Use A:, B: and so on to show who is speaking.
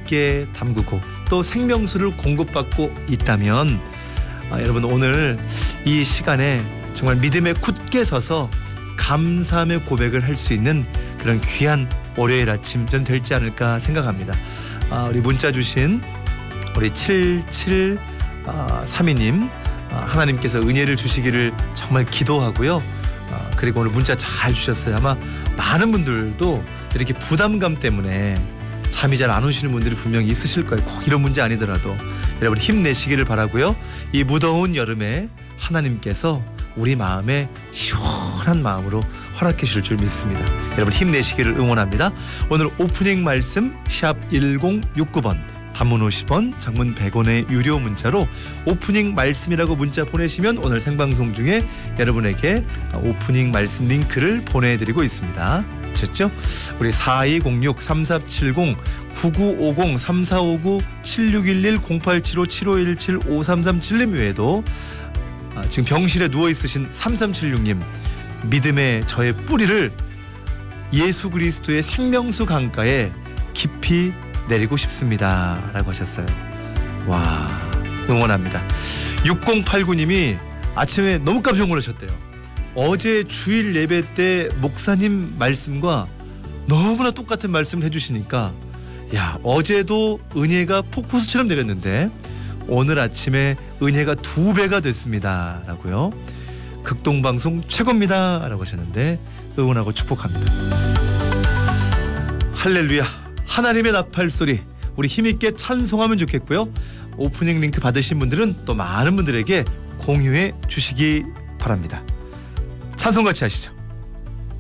A: 깊게 담그고 또 생명수를 공급받고 있다면 여러분 오늘 이 시간에 정말 믿음에 굳게 서서 감사함의 고백을 할 수 있는 그런 귀한 월요일 아침 전 될지 않을까 생각합니다. 우리 문자 주신 우리 7732님 하나님께서 은혜를 주시기를 정말 기도하고요. 그리고 오늘 문자 잘 주셨어요. 아마 많은 분들도 이렇게 부담감 때문에 잠이 잘 안 오시는 분들이 분명히 있으실 거예요. 꼭 이런 문제 아니더라도 여러분 힘내시기를 바라고요. 이 무더운 여름에 하나님께서 우리 마음에 시원한 마음으로 허락해 주실 줄 믿습니다. 여러분 힘내시기를 응원합니다. 오늘 오프닝 말씀 샵 1069번 단문 50원 장문 100원의 유료 문자로 오프닝 말씀이라고 문자 보내시면 오늘 생방송 중에 여러분에게 오프닝 말씀 링크를 보내드리고 있습니다. 아셨죠? 우리 4206-3470-9950-3459-7611-0875-7517-5337님 외에도 지금 병실에 누워있으신 3376님 믿음의 저의 뿌리를 예수 그리스도의 생명수 강가에 깊이 내리고 싶습니다 라고 하셨어요. 와, 응원합니다. 6089님이 아침에 너무 깜짝 놀라셨대요. 어제 주일 예배 때 목사님 말씀과 너무나 똑같은 말씀을 해주시니까 야, 어제도 은혜가 폭포수처럼 내렸는데 오늘 아침에 은혜가 2배가 됐습니다 라고요. 극동방송 최고입니다 라고 하셨는데 응원하고 축복합니다. 할렐루야, 하나님의 나팔소리 우리 힘있게 찬송하면 좋겠고요. 오프닝 링크 받으신 분들은 또 많은 분들에게 공유해 주시기 바랍니다. 찬송 같이 하시죠.